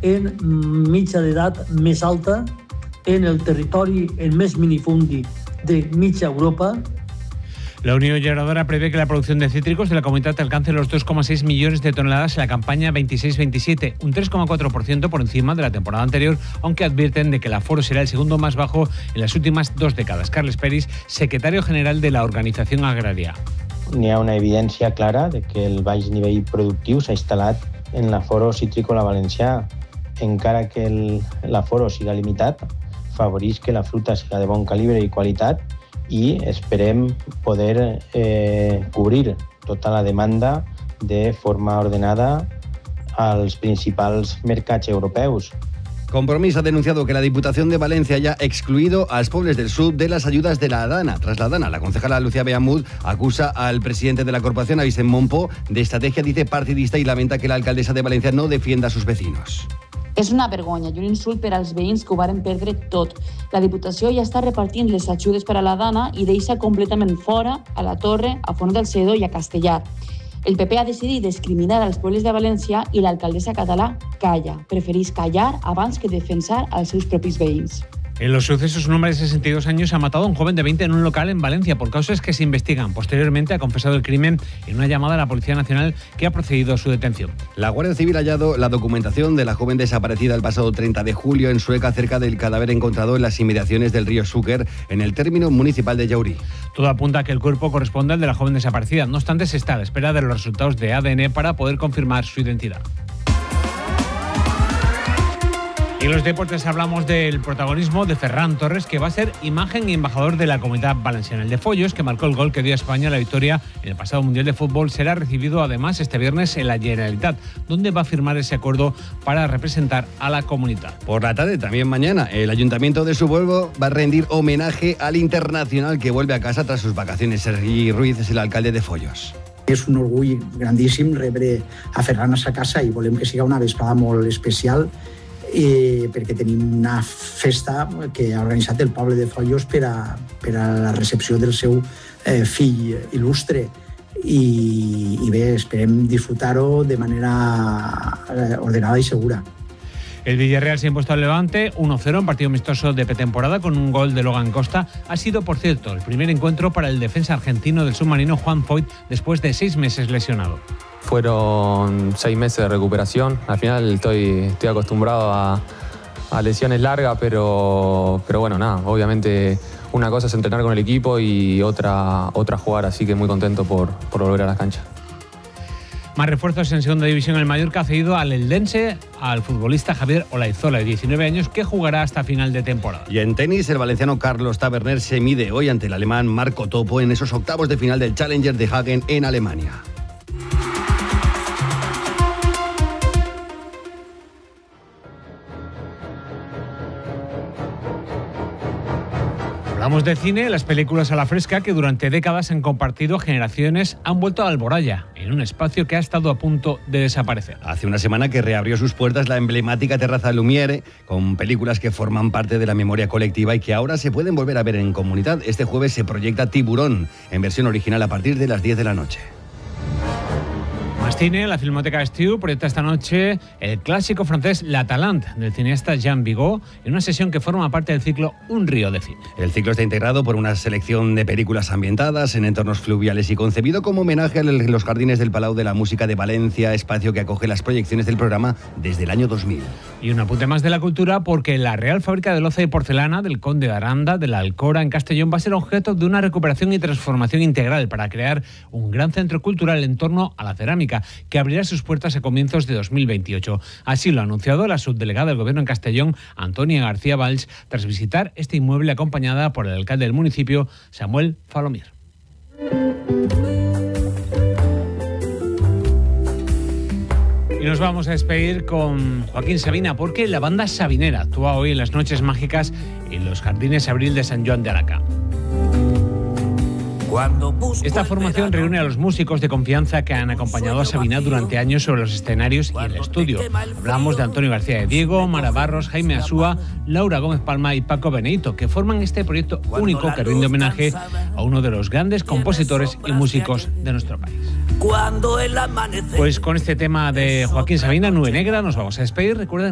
en mitja d'edat més alta, en el territori el més minifundi de mitja Europa. La Unión Generadora prevé que la producción de cítricos de la comunidad alcance los 2,6 millones de toneladas en la campaña 26-27, un 3,4% por encima de la temporada anterior, aunque advierten de que el aforo será el segundo más bajo en las últimas 2 décadas. Carles Peris, secretario general de la Organización Agraria. N'hi ha una evidència clara de que el baix nivell productiu s'ha instal·lat en l'aforo citrícola valencià. Encara que l'aforo siga limitat, favoreix que la fruta siga de bon calibre i qualitat i esperem poder cobrir tota la demanda de forma ordenada als principals mercats europeus. Compromís ha denunciado que la Diputación de Valencia haya excluido a los pueblos del sur de las ayudas de la DANA. Tras la DANA, la concejala Lucía Beamud acusa al presidente de la corporación, a Vicent Monpo, de estrategia, dice, partidista, y lamenta que la alcaldesa de Valencia no defienda a sus vecinos. És una vergonya i un insult per als veïns que ho varen perdre tot. La Diputació ja està repartint les ajudes per a la DANA i deixa completament fora a la Torre, a Font del Cedo i a Castellar. El PP ha decidit discriminar als pobles de València i l'alcaldessa català calla. Prefereix callar abans que defensar als seus propis veïns. En los sucesos, un hombre de 62 años ha matado a un joven de 20 en un local en Valencia por causas que se investigan. Posteriormente ha confesado el crimen en una llamada a la Policía Nacional que ha procedido a su detención. La Guardia Civil ha hallado la documentación de la joven desaparecida el pasado 30 de julio en Sueca, cerca del cadáver encontrado en las inmediaciones del río Xúquer, en el término municipal de Llaurí. Todo apunta a que el cuerpo corresponde al de la joven desaparecida. No obstante, se está a la espera de los resultados de ADN para poder confirmar su identidad. Y en los deportes hablamos del protagonismo de Ferran Torres, que va a ser imagen y embajador de la Comunidad Valenciana. El de Follos, que marcó el gol que dio a España la victoria en el pasado Mundial de Fútbol, será recibido además este viernes en la Generalitat, donde va a firmar ese acuerdo para representar a la comunidad. Por la tarde, también mañana, el Ayuntamiento de Subhuelvo va a rendir homenaje al internacional que vuelve a casa tras sus vacaciones. Sergi Ruiz es el alcalde de Follos. És un orgull grandíssim rebre a Ferran a sa casa i volem que siga una vesprada molt especial perquè tenim una festa que ha organitzat el poble de Follos per a la recepció del seu fill il·lustre i bé, esperem disfrutar-ho de manera ordenada y segura. El Villarreal se ha impuesto al Levante 1-0 en partido amistoso de pretemporada con un gol de Logan Costa. Ha sido, por cierto, el primer encuentro para el defensa argentino del submarino Juan Foyt después de 6 meses lesionado. Fueron 6 meses de recuperación. Al final estoy acostumbrado a lesiones largas, pero bueno, nada, obviamente una cosa es entrenar con el equipo y otra jugar, así que muy contento por volver a las canchas. Más refuerzos en segunda división. El Mallorca ha cedido al Eldense al futbolista Javier Olaizola, de 19 años, que jugará hasta final de temporada. Y en tenis, el valenciano Carlos Taberner se mide hoy ante el alemán Marco Topo en esos octavos de final del Challenger de Hagen en Alemania. Hablamos de cine. Las películas a la fresca que durante décadas han compartido generaciones han vuelto a Alboraya, en un espacio que ha estado a punto de desaparecer. Hace una semana que reabrió sus puertas la emblemática Terraza Lumière, con películas que forman parte de la memoria colectiva y que ahora se pueden volver a ver en comunidad. Este jueves se proyecta Tiburón, en versión original a partir de las 10 de la noche. Más cine. La Filmoteca Estiu proyecta esta noche el clásico francés La Talente, del cineasta Jean Vigo, en una sesión que forma parte del ciclo Un río de cine. El ciclo está integrado por una selección de películas ambientadas en entornos fluviales y concebido como homenaje a los jardines del Palau de la Música de Valencia, espacio que acoge las proyecciones del programa desde el año 2000. Y un apunte más de la cultura, porque la Real Fábrica de Loza y Porcelana del Conde de Aranda, de la Alcora, en Castellón, va a ser objeto de una recuperación y transformación integral para crear un gran centro cultural en torno a la cerámica, que abrirá sus puertas a comienzos de 2028. Así lo ha anunciado la subdelegada del Gobierno en Castellón, Antonia García Valls, tras visitar este inmueble acompañada por el alcalde del municipio, Samuel Falomir. Y nos vamos a despedir con Joaquín Sabina, porque la banda Sabinera actúa hoy en las Noches Mágicas en los Jardines Abril de San Joan de Alacant. Esta formación reúne a los músicos de confianza que han acompañado a Sabina durante años sobre los escenarios y el estudio. Hablamos de Antonio García de Diego, Mara Barros, Jaime Asúa, Laura Gómez Palma y Paco Benedito, que forman este proyecto único que rinde homenaje a uno de los grandes compositores y músicos de nuestro país. Pues con este tema de Joaquín Sabina, Nube Negra, nos vamos a despedir. Recuerden